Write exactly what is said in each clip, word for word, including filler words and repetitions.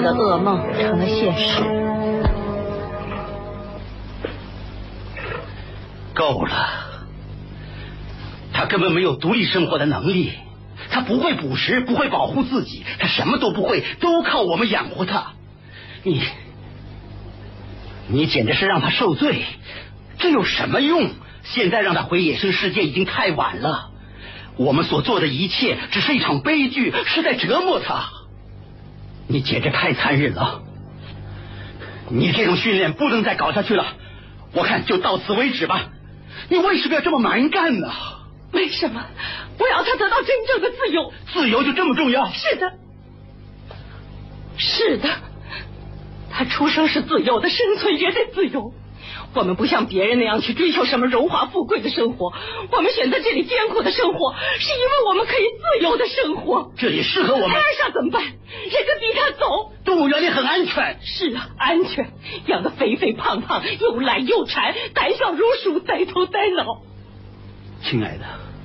的噩梦成了现实。 够了，他根本没有独立生活的能力，他不会捕食，不会保护自己，他什么都不会，都靠我们养活他。你你简直是让他受罪，这有什么用？现在让他回野生世界已经太晚了，我们所做的一切只是一场悲剧，是在折磨他。你简直太残忍了，你这种训练不能再搞下去了，我看就到此为止吧。你为什么要这么蛮干呢？ 为什么？我要他得到真正的自由。 自由就这么重要？ 是的，是的，他出生是自由的，生存也得自由。我们不像别人那样去追求什么荣华富贵的生活，我们选择这里艰苦的生活，是因为我们可以自由的生活。 这里适合我们。 艾尔莎怎么办？人家逼他走。 动物园里很安全。 是啊，安全。养得肥肥胖胖，又懒又馋，胆小如鼠，呆头呆脑。 亲爱的，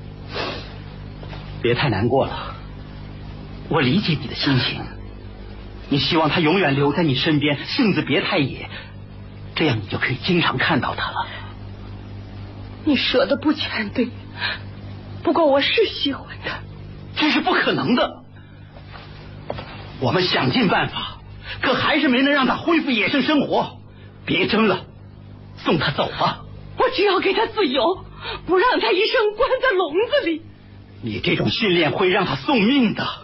别太难过了，我理解你的心情。你希望他永远留在你身边，性子别太野，这样你就可以经常看到他了。 你说的不全对，不过我是喜欢他。 这是不可能的，我们想尽办法，可还是没能让他恢复野生生活。别争了，送他走吧。 我只要给他自由，不让他一生关在笼子里。 你这种训练会让他送命的。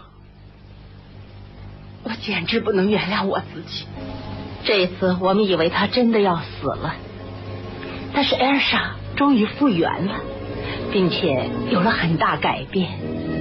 我简直不能原谅我自己。这一次我们以为他真的要死了，但是艾尔莎终于复原了，并且有了很大改变。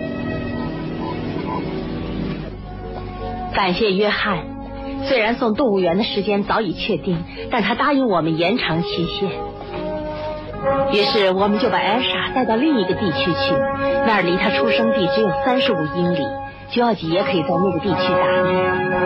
感谢约翰，虽然送动物园的时间早已确定，但他答应我们延长期限。于是我们就把艾尔莎带到另一个地区去，那儿离他出生地只有三十五英里，吉奥吉也可以在那个地区打猎。